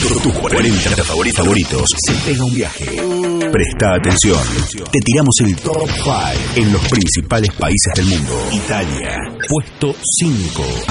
Tus 40 favoritos. Se pega un viaje. Presta atención. Te tiramos el top 5 en los principales países del mundo. Italia, puesto 5.